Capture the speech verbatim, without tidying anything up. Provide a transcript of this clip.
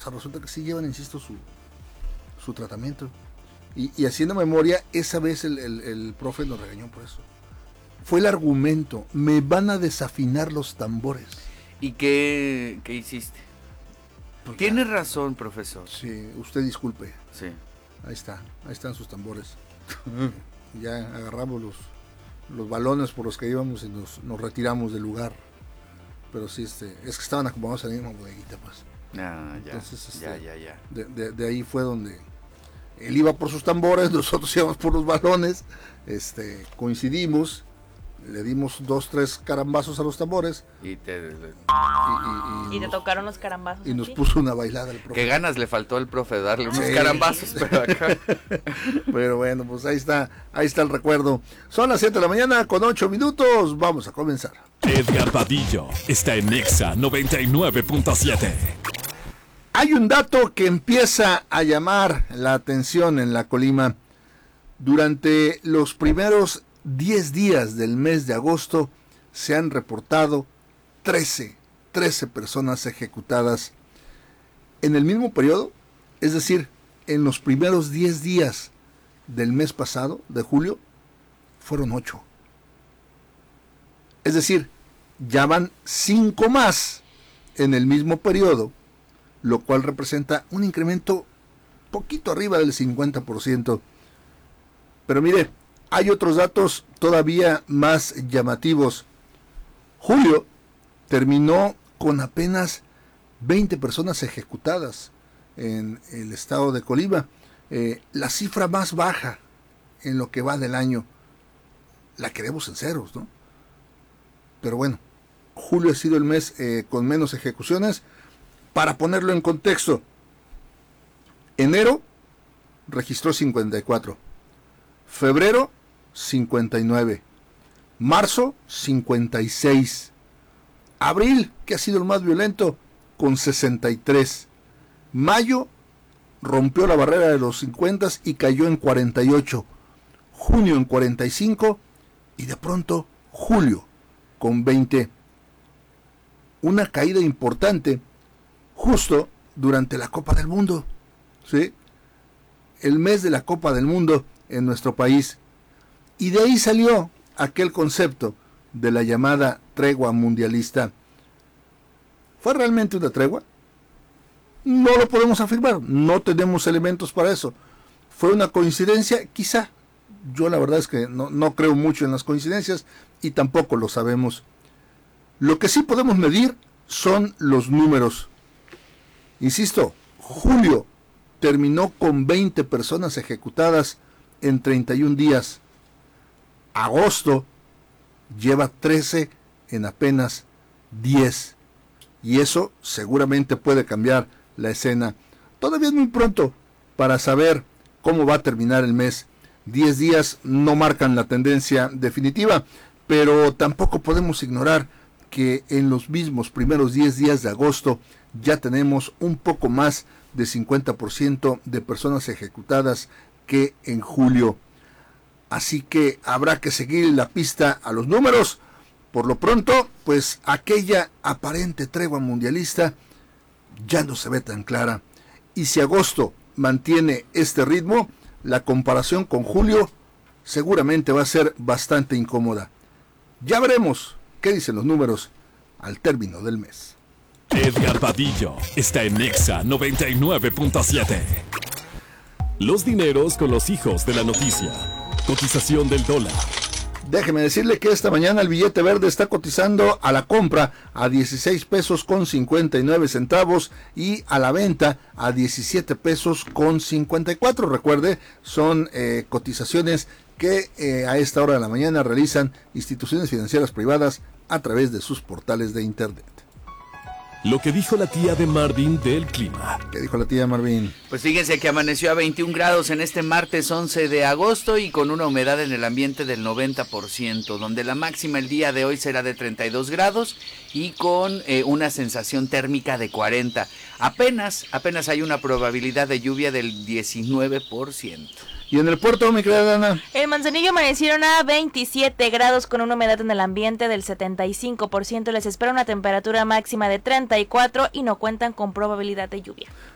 sea, resulta que sí llevan, insisto, su, su tratamiento. Y, y haciendo memoria, esa vez el, el, el profe nos regañó por eso. Fue el argumento, me van a desafinar los tambores. ¿Y qué, qué hiciste? Pues Tiene ya. razón, profesor. Sí, usted disculpe. Sí. Ahí está, ahí están sus tambores. Ya agarramos los, los balones por los que íbamos y nos, nos retiramos del lugar. Pero sí, este, es que estaban acomodados en la misma bodeguita, pues. Ah, ya, Entonces, este, ya, ya, ya. De, de, de ahí fue donde él iba por sus tambores, nosotros íbamos por los balones, este, coincidimos, le dimos dos, tres carambazos a los tambores. Y te, y, y, y, y te nos, tocaron los carambazos. Y nos puso una bailada el profe. Qué ganas le faltó al profe darle unos sí. carambazos, pero acá. Pero bueno, pues ahí está, ahí está el recuerdo. Son las siete de la mañana con ocho minutos, vamos a comenzar. Edgar Vadillo está en Nexa noventa y nueve punto siete. Hay un dato que empieza a llamar la atención en la Colima. Durante los primeros diez días del mes de agosto se han reportado trece, trece personas ejecutadas. En el mismo periodo, es decir, en los primeros diez días del mes pasado, de julio, fueron ocho. Es decir, ya van cinco más en el mismo periodo, lo cual representa un incremento poquito arriba del cincuenta por ciento. Pero mire, hay otros datos todavía más llamativos. Julio terminó con apenas veinte personas ejecutadas en el estado de Colima, eh, la cifra más baja en lo que va del año. La queremos en ceros, ¿no? Pero bueno, julio ha sido el mes eh, con menos ejecuciones. Para ponerlo en contexto, enero registró cincuenta y cuatro, febrero cincuenta y nueve, marzo cincuenta y seis, abril, que ha sido el más violento, con sesenta y tres, mayo rompió la barrera de los cincuenta y cayó en cuarenta y ocho, junio en cuarenta y cinco y de pronto julio con veinte. Una caída importante justo durante la Copa del Mundo, ¿sí? El mes de la Copa del Mundo en nuestro país. Y de ahí salió aquel concepto de la llamada tregua mundialista. ¿Fue realmente una tregua? No lo podemos afirmar, no tenemos elementos para eso. ¿Fue una coincidencia? Quizá. Yo la verdad es que no, no creo mucho en las coincidencias y tampoco lo sabemos. Lo que sí podemos medir son los números. Insisto, julio terminó con veinte personas ejecutadas en treinta y un días. Agosto lleva trece en apenas diez. Y eso seguramente puede cambiar la escena. Todavía es muy pronto para saber cómo va a terminar el mes. diez días no marcan la tendencia definitiva, pero tampoco podemos ignorar que en los mismos primeros diez días de agosto ya tenemos un poco más de cincuenta por ciento de personas ejecutadas que en julio. Así que habrá que seguir la pista a los números. Por lo pronto, pues aquella aparente tregua mundialista ya no se ve tan clara. Y si agosto mantiene este ritmo, la comparación con julio seguramente va a ser bastante incómoda. Ya veremos qué dicen los números al término del mes. Edgar Vadillo está en Nexa noventa y nueve punto siete. Los dineros con los hijos de la noticia. Cotización del dólar. Déjeme decirle que esta mañana el billete verde está cotizando a la compra a dieciséis pesos con cincuenta y nueve centavos y a la venta a diecisiete pesos con cincuenta y cuatro. Recuerde, son eh, cotizaciones que eh, a esta hora de la mañana realizan instituciones financieras privadas a través de sus portales de internet. Lo que dijo la tía de Marvin del clima. ¿Qué dijo la tía Marvin? Pues fíjense que amaneció a veintiún grados en este martes once de agosto y con una humedad en el ambiente del noventa por ciento, donde la máxima el día de hoy será de treinta y dos grados y con eh, una sensación térmica de cuarenta. Apenas, apenas hay una probabilidad de lluvia del diecinueve por ciento. ¿Y en el puerto, mi querida Dana? En Manzanillo amanecieron a veintisiete grados con una humedad en el ambiente del setenta y cinco por ciento. Les espera una temperatura máxima de treinta y cuatro y no cuentan con probabilidad de lluvia.